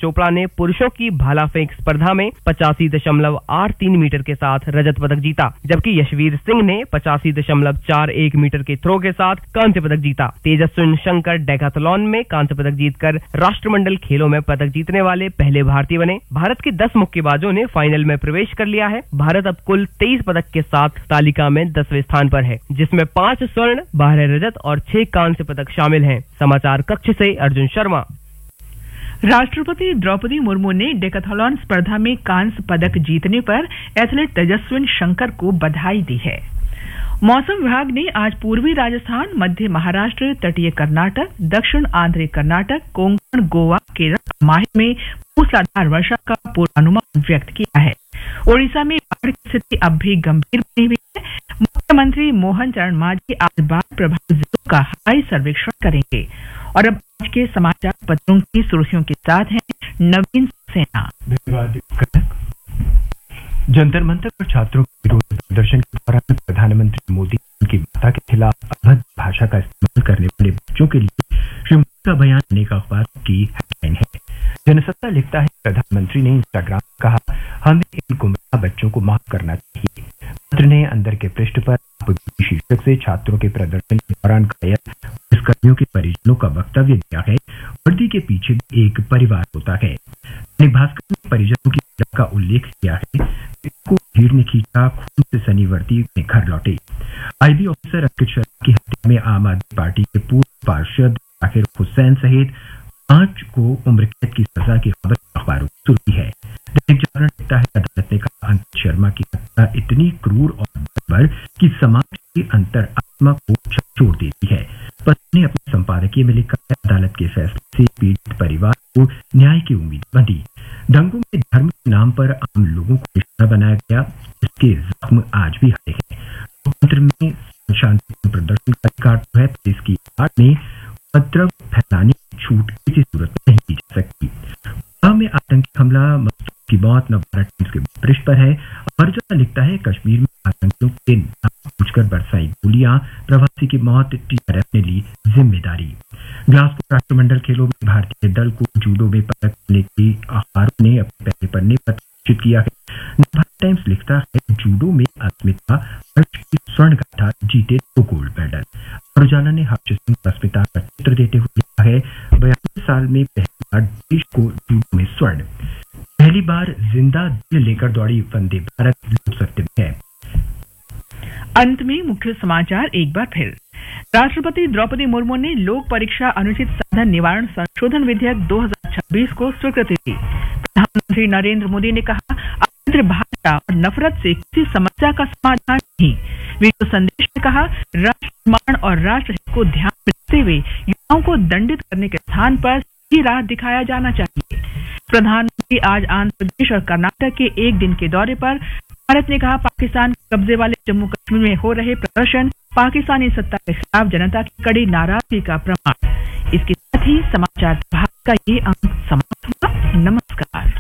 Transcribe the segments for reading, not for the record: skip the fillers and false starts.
चोपड़ा ने पुरुषों की भाला फेंक स्पर्धा में 85.83 मीटर के साथ रजत पदक जीता, जबकि यशवीर सिंह ने 85.41 मीटर के थ्रो के साथ कांस्य पदक जीता। तेजस्विन शंकर डेकाथलॉन में कांस्य पदक जीतकर राष्ट्रमंडल खेलों में पदक जीतने वाले पहले भारतीय बने। भारत के 10 मुक्केबाजों ने फाइनल में प्रवेश कर लिया है। भारत अब कुल 23 पदक के साथ तालिका में 10वें स्थान पर है, जिसमें 5 स्वर्ण, 12 रजत और 6 कांस्य पदक शामिल हैं। समाचार कक्ष से अर्जुन शर्मा। राष्ट्रपति द्रौपदी मुर्मू ने डेकाथलॉन स्पर्धा में कांस्य पदक जीतने पर एथलीट तेजस्विन शंकर को बधाई दी है। मौसम विभाग ने आज पूर्वी राजस्थान, मध्य महाराष्ट्र, तटीय कर्नाटक, दक्षिण आंध्र कर्नाटक, कोंकण, गोवा, केरल, माहे में मूसलाधार वर्षा का पूर्वानुमान व्यक्त किया है। ओडिशा में बाढ़ की स्थिति अब भी गंभीर बनी हुई है। मुख्यमंत्री मोहन चरण मांझी आज बाढ़ प्रभावित जिलों का हवाई सर्वेक्षण करेंगे। और अब आज के समाचार पत्रों की सुर्खियों के साथ हैं नवीन सेना। जंतर मंतर पर छात्रों के विरोध प्रदर्शन के दौरान प्रधानमंत्री मोदी उनकी माता के खिलाफ अभद्र भाषा का इस्तेमाल करने वाले बच्चों के लिए श्री मोदी का बयान अनेक अखबारों की हेडलाइन है। जनसत्ता लिखता है, प्रधानमंत्री ने इंस्टाग्राम में कहा, हमें इन गुमराह बच्चों को माफ करना चाहिए। पत्र ने अंदर के पृष्ठ पर शीर्षक से छात्रों के प्रदर्शन के दौरान घायल पुलिसकर्मियों के परिजनों का वक्तव्य दिया है। वर्दी के पीछे भी एक परिवार होता है। दैनिक भास्कर ने परिजनों की पीड़ा का उल्लेख किया है। को भीड़ ने खींचा, खून से सनी वर्दी में घर लौटे। आईबी ऑफिसर अंकित शर्मा की हत्या में आम आदमी पार्टी के पूर्व पार्षद जाकिर हुसैन सहित 5 को उम्र कैद की सजा की खबर अखबारों की सुर्खी है। दैनिक जागरण लिखता है, अदालत ने कहा, अंकित शर्मा की हत्या इतनी क्रूर और बर्बर कि समाज की अंतर आत्मा को झकझोर देती है। पत्र ने अपने संपादकीय में लिखा है, अदालत के फैसले से पीड़ित परिवार को न्याय की उम्मीद बंधी। दंगों में धर्म के नाम पर आम लोगों को निशाना बनाया गया, इसके जख्म आज भी हरे हैं। लोकतंत्र में शांतिपूर्ण प्रदर्शन का अधिकार तो है, पर इसकी आड़ में उपद्रव फैलाने की छूट किसी सूरत में नहीं दी जा सकती। में आतंकी हमला, मजदूर की मौत नवभारत टाइम्स के पृष्ठ पर है। अमरजोता लिखता है, कश्मीर में आतंकियों के नाम पूछकर बरसाई गोलियां, प्रवासी की मौत, टीआरएफ ने ली जिम्मेदारी। ग्लासगो राष्ट्रमंडल खेलों में भारतीय दल को जूडो में पदक मिलने की अखबारों ने अपने पहले पन्ने पर प्रकाशित किया है। नवभारत टाइम्स लिखता है, जूडो में अस्मिता हर्ष की स्वर्ण गाथा, जीते 2 गोल्ड मेडल। अमर उजाला ने हर्ष सिंह को अस्मिता का चित्र देते हुए लिखा है, 42 साल में पहली बार देश को जूडो में स्वर्ण। पहली बार जिंदा दिल लेकर दौड़ी वंदे भारत लोक सत्य में है। अंत में मुख्य समाचार एक बार फिर। राष्ट्रपति द्रौपदी मुर्मू ने लोक परीक्षा अनुचित साधन निवारण संशोधन विधेयक 2026 को स्वीकृति दी। प्रधानमंत्री नरेंद्र मोदी ने कहा, अभद्र भाषा और नफरत से किसी समस्या का समाधान नहीं। वीडियो संदेश में कहा, राष्ट्र निर्माण और राष्ट्र हित को ध्यान में रखते हुए युवाओं को दंडित करने के स्थान पर सही राह दिखाया जाना चाहिए। प्रधानमंत्री आज आंध्र प्रदेश और कर्नाटक के 1 दिन के दौरे पर। भारत ने कहा, पाकिस्तान के कब्जे वाले जम्मू कश्मीर में हो रहे प्रदर्शन पाकिस्तानी सत्ता के खिलाफ जनता की कड़ी नाराजगी का प्रमाण। इसके साथ ही समाचार विभाग का ये अंक समाप्त हुआ। नमस्कार।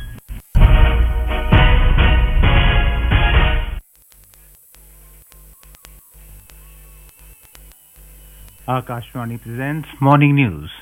Akashvani presents Morning News.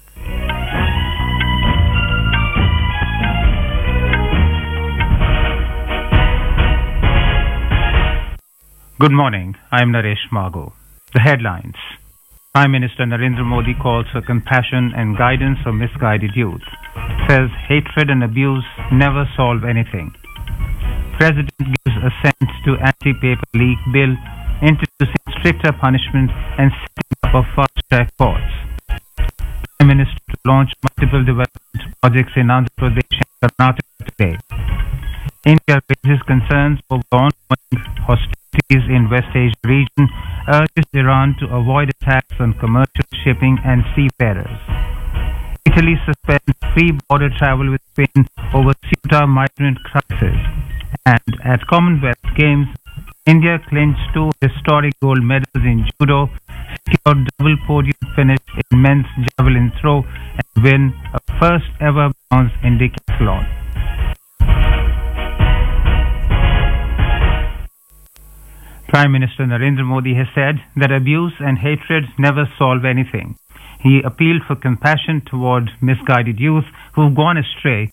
Good morning. I am Naresh Mago. The headlines. Prime Minister Narendra Modi calls for compassion and guidance for misguided youth. Says hatred and abuse never solve anything. President gives assent to anti-paper leak bill, introducing stricter punishment and setting up of fast-track courts. Prime Minister to launch multiple development projects in Andhra Pradesh and Karnataka today. India raises concerns over ongoing hostilities in West Asia region, urges Iran to avoid attacks on commercial shipping and seafarers. Italy suspends free border travel with Spain over Ceuta migrant crisis. And at Commonwealth Games, India clinched 2 historic gold medals in judo, secured double podium finish in men's javelin throw, and win a first ever bronze in decathlon. Prime Minister Narendra Modi has said that abuse and hatred never solve anything. He appealed for compassion toward misguided youth who've gone astray